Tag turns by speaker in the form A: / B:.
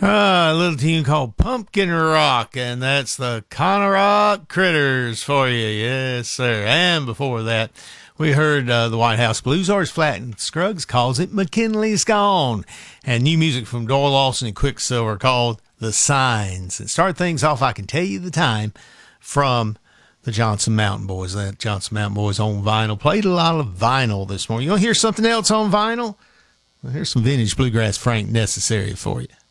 A: A little tune called Pumpkin Rock, and that's the Conorock Critters for you. Yes, sir. And before that, we heard the White House Blues, or as Flatt Scruggs calls it, McKinley's Gone. And new music from Doyle Lawson and Quicksilver called The Signs. And start things off, I can tell you the time, from the Johnson Mountain Boys. That Johnson Mountain Boys on vinyl. Played a lot of vinyl this morning. You want to hear something else on vinyl? Well, here's some vintage bluegrass Frank Necessary for you.